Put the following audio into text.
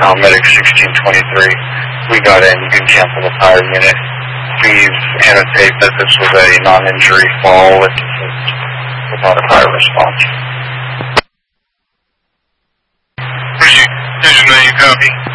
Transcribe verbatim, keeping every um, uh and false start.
com, medic sixteen twenty-three. We got in. You can cancel the fire unit. Please annotate that this was a non-injury fall with, without a fire response. Appreciate it. Attention, man, you copy.